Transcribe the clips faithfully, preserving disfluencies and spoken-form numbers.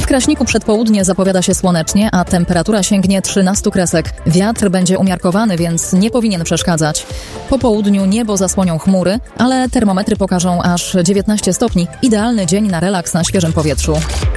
Kraśniku przedpołudnie zapowiada się słonecznie, a temperatura sięgnie trzynastu kresek. Wiatr będzie umiarkowany, więc nie powinien przeszkadzać. Po południu niebo zasłonią chmury, ale termometry pokażą aż dziewiętnaście stopni. Idealny dzień na relaks na świeżym powietrzu.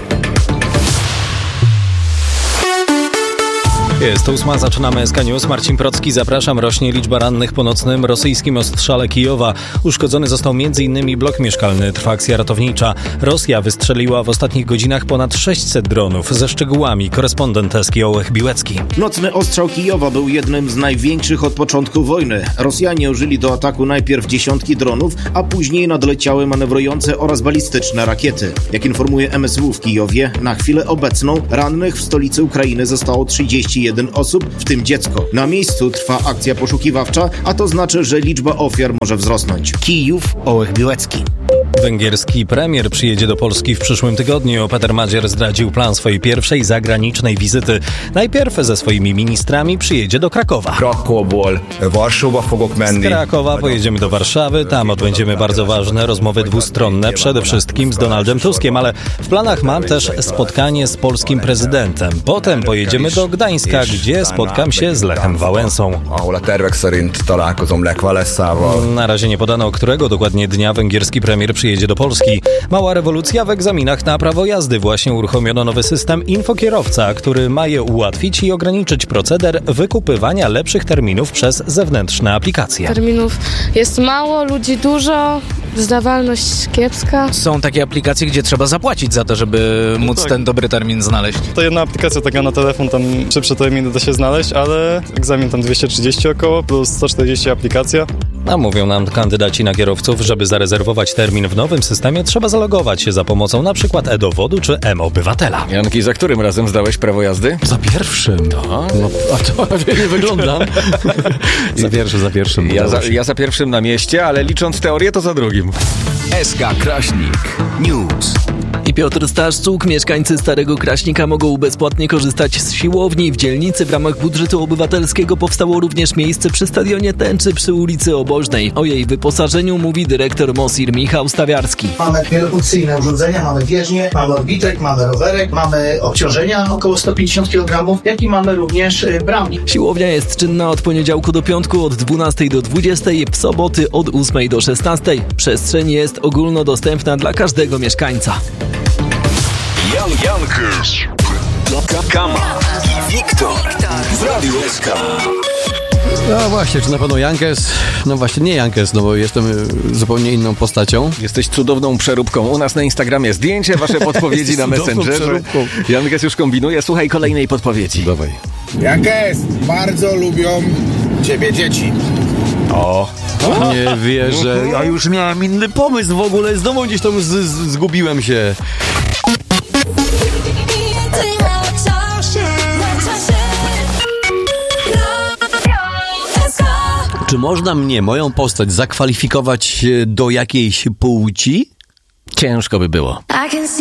Jest ósma, zaczynamy S K News. Marcin Procki, zapraszam. Rośnie liczba rannych po nocnym rosyjskim ostrzale Kijowa. Uszkodzony został m.in. blok mieszkalny. Trwa akcja ratownicza. Rosja wystrzeliła w ostatnich godzinach ponad sześćset dronów. Ze szczegółami korespondent S K Ołech Biłecki. Nocny ostrzał Kijowa był jednym z największych od początku wojny. Rosjanie użyli do ataku najpierw dziesiątki dronów, a później nadleciały manewrujące oraz balistyczne rakiety. Jak informuje M S W w Kijowie, na chwilę obecną rannych w stolicy Ukrainy zostało trzydzieści jeden osób, w tym dziecko. Na miejscu trwa akcja poszukiwawcza, a to znaczy, że liczba ofiar może wzrosnąć. Kijów, Ołech Biłecki. Węgierski premier przyjedzie do Polski w przyszłym tygodniu. Peter Madzier zdradził plan swojej pierwszej zagranicznej wizyty. Najpierw ze swoimi ministrami przyjedzie do Krakowa. Z Krakowa pojedziemy do Warszawy. Tam odbędziemy bardzo ważne rozmowy dwustronne, przede wszystkim z Donaldem Tuskiem, ale w planach mam też spotkanie z polskim prezydentem. Potem pojedziemy do Gdańska, gdzie spotkam się z Lechem Wałęsą. Na razie nie podano, którego dokładnie dnia węgierski premier przyjedzie do Polski. Mała rewolucja w egzaminach na prawo jazdy. Właśnie uruchomiono nowy system infokierowca, który ma je ułatwić i ograniczyć proceder wykupywania lepszych terminów przez zewnętrzne aplikacje. Terminów jest mało, ludzi dużo, zdawalność kiepska. Są takie aplikacje, gdzie trzeba zapłacić za to, żeby no móc tak. ten dobry termin znaleźć. To jedna aplikacja taka na telefon, tam szybsze terminy da się znaleźć, ale egzamin tam dwieście trzydzieści około, plus sto czterdzieści aplikacja. A mówią nam kandydaci na kierowców, żeby zarezerwować termin w nowym systemie, trzeba zalogować się za pomocą na przykład e-dowodu czy M-Obywatela. Janki, za którym razem zdałeś prawo jazdy? Za pierwszym. No, no a to nie wygląda. za pierwszym, za pierwszym. Ja za, ja za pierwszym na mieście, ale licząc teorię, to za drugim. S K Kraśnik News. I Piotr Staszczuk. Mieszkańcy Starego Kraśnika mogą bezpłatnie korzystać z siłowni. W dzielnicy w ramach budżetu obywatelskiego powstało również miejsce przy stadionie Tęczy przy ulicy Obożnej. O jej wyposażeniu mówi dyrektor MOSiR Michał Stawiarski. Mamy wielofunkcyjne urządzenia, mamy bieżnię, mamy orbitrek, mamy rowerek, mamy obciążenia około sto pięćdziesiąt kilogramów, jak i mamy również bramki. Siłownia jest czynna od poniedziałku do piątku od dwunastej do dwudziestej, w soboty od ósmej do szesnastej. Przestrzeń jest ogólnodostępna dla każdego mieszkańca. Jan Jankers, Kama i Wiktor w Radiu S K. No właśnie, czy na pewno Jankes? No właśnie nie Jankes, no bo jestem zupełnie inną postacią. Jesteś cudowną przeróbką. U nas na Instagramie zdjęcie, wasze podpowiedzi na Messengerze. Jankes już kombinuje. Słuchaj kolejnej podpowiedzi. Dawaj. Jankes, bardzo lubią ciebie dzieci. O, nie wierzę. Ja już miałem inny pomysł w ogóle. Znowu gdzieś tam z- z- zgubiłem się. Czy można mnie, moją postać, zakwalifikować do jakiejś płci? Ciężko by było.